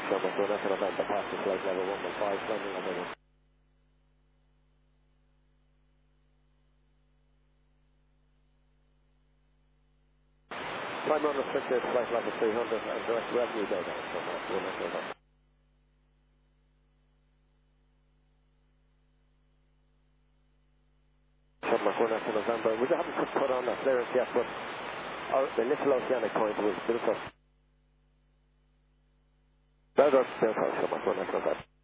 Summer 4 Echo November, passes flight level 115, landing level 1. Time unrestricted, flight level 300, and direct revenue data, Summer 4 Echo November. Summer 4 Echo November, we haven't put on that clearance yet, but the little oceanic point was built up. Built up, Summer 4 Echo November.